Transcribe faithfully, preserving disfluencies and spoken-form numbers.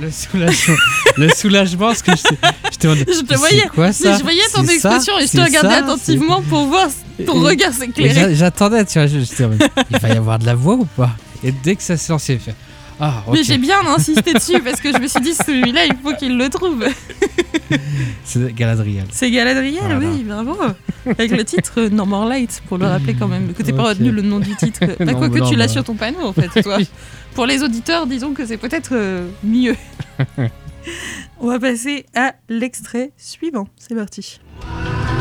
Le soulagement, le soulagement, parce que je, je te demandais, Je te voyais, c'est quoi ça? je voyais ton C'est expression ça et je te regardais ça attentivement c'est... pour voir ton et, regard s'éclairer. J'attendais, tu vois, je, je, je, il va y avoir de la voix ou pas? Et dès que ça s'est lancé, il fait ah, ok. Mais j'ai bien insisté dessus parce que je me suis dit celui-là, il faut qu'il le trouve. C'est Galadriel. C'est Galadriel, voilà. Oui, bravo. Avec le titre euh, Norman Light, pour le rappeler quand même. Que t'es pas Ok. retenu le nom du titre. Bah, Non, quoi que non, tu l'as bah. sur ton panneau, en fait, toi. Pour les auditeurs, disons que c'est peut-être euh, mieux. On va passer à l'extrait suivant. C'est parti.